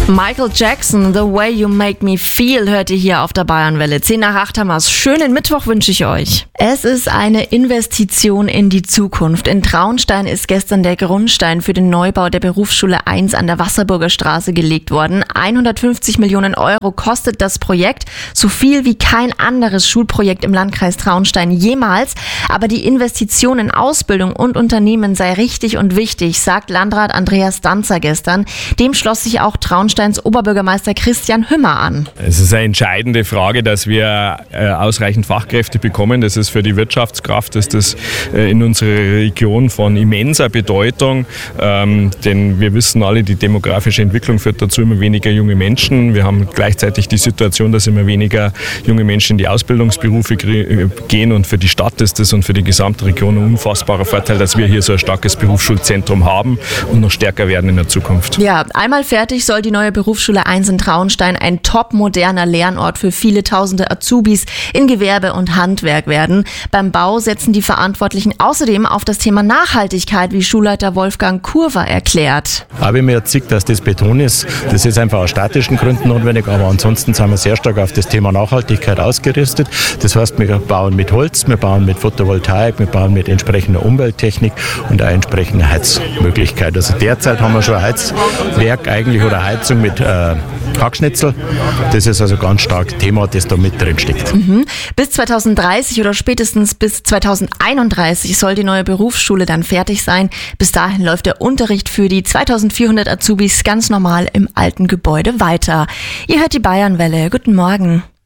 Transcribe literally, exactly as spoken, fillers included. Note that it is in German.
Michael Jackson, The Way You Make Me Feel, hört ihr hier auf der Bayernwelle. zehn nach acht haben wir's. Schönen Mittwoch wünsche ich euch. Es ist eine Investition in die Zukunft. In Traunstein ist gestern der Grundstein für den Neubau der Berufsschule eins an der Wasserburger Straße gelegt worden. hundertfünfzig Millionen Euro kostet das Projekt. So viel wie kein anderes Schulprojekt im Landkreis Traunstein jemals. Aber die Investition in Ausbildung und Unternehmen sei richtig und wichtig, sagt Landrat Andreas Danzer gestern. Dem schloss sich auch Traunsteins Oberbürgermeister Christian Hümmer an. Es ist eine entscheidende Frage, dass wir äh, ausreichend Fachkräfte bekommen. Das ist für die Wirtschaftskraft, ist das äh, in unserer Region von immenser Bedeutung. Ähm, denn wir wissen alle, die demografische Entwicklung führt dazu immer weniger junge Menschen. Wir haben gleichzeitig die Situation, dass immer weniger junge Menschen in die Ausbildungsberufe gehen. Und für die Stadt ist das und für die gesamte Region ein unfassbarer Vorteil, dass wir hier so ein starkes Berufsschulzentrum haben und noch stärker werden in der Zukunft. Ja, einmal fertig soll die neue Berufsschule eins in Traunstein ein topmoderner Lernort für viele tausende Azubis in Gewerbe und Handwerk werden. Beim Bau setzen die Verantwortlichen außerdem auf das Thema Nachhaltigkeit, wie Schulleiter Wolfgang Kurver erklärt. Habe ich mir erzählt, dass das Beton ist. Das ist einfach aus statischen Gründen notwendig, aber ansonsten sind wir sehr stark auf das Thema Nachhaltigkeit ausgerüstet. Das heißt, wir bauen mit Holz, wir bauen mit Photovoltaik, wir bauen mit entsprechender Umwelttechnik und auch entsprechender Heizmöglichkeit. Also derzeit haben wir schon ein Heizwerk eigentlich oder Heizung mit äh, Hackschnitzel. Das ist also ganz stark Thema, das da mit drin steckt. Mhm. Bis zweitausenddreißig oder spätestens bis zweitausendeinunddreißig soll die neue Berufsschule dann fertig sein. Bis dahin läuft der Unterricht für die zweitausendvierhundert Azubis ganz normal im alten Gebäude weiter. Ihr hört die Bayernwelle. Guten Morgen.